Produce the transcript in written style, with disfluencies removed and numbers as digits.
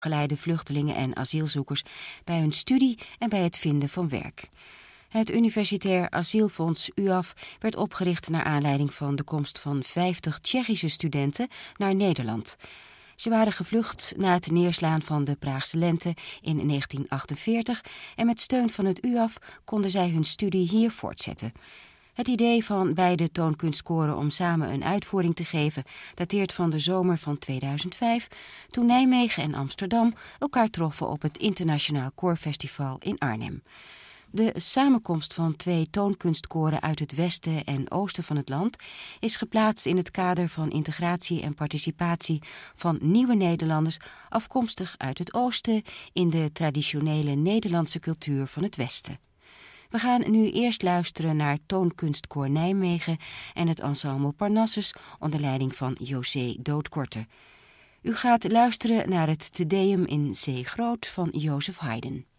geleide vluchtelingen en asielzoekers bij hun studie en bij het vinden van werk. Het Universitair Asielfonds UAF werd opgericht naar aanleiding van de komst van 50 Tsjechische studenten naar Nederland. Ze waren gevlucht na het neerslaan van de Praagse Lente in 1948 en met steun van het UAF konden zij hun studie hier voortzetten. Het idee van beide toonkunstkoren om samen een uitvoering te geven dateert van de zomer van 2005, toen Nijmegen en Amsterdam elkaar troffen op het Internationaal Koorfestival in Arnhem. De samenkomst van 2 toonkunstkoren uit het westen en oosten van het land is geplaatst in het kader van integratie en participatie van nieuwe Nederlanders afkomstig uit het oosten in de traditionele Nederlandse cultuur van het westen. We gaan nu eerst luisteren naar Toonkunstkoor Nijmegen en het ensemble Parnassus onder leiding van José Doodkorte. U gaat luisteren naar het Te Deum in C groot van Joseph Haydn.